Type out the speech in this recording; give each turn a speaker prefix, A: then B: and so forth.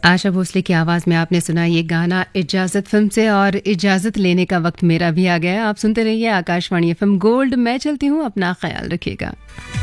A: आशा भोसले की आवाज़ में आपने सुना ये गाना इजाज़त फिल्म से। और इजाज़त लेने का वक्त मेरा भी आ गया। आप सुनते रहिए आकाशवाणी एफएम गोल्ड। मैं चलती हूँ, अपना ख्याल रखिएगा।